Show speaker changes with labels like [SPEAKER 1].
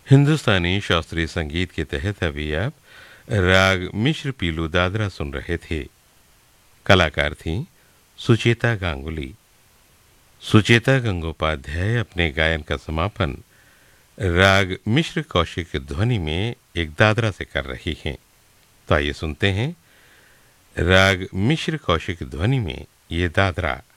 [SPEAKER 1] हिंदुस्तानी शास्त्रीय संगीत के तहत अभी आप राग मिश्र पीलू दादरा सुन रहे थे। कलाकार थीं सुचेता गांगुली। सुचेता गंगोपाध्याय अपने गायन का समापन राग मिश्र कौशिक ध्वनि में एक दादरा से कर रही हैं। तो आइए सुनते हैं राग मिश्र कौशिक ध्वनि में ये दादरा।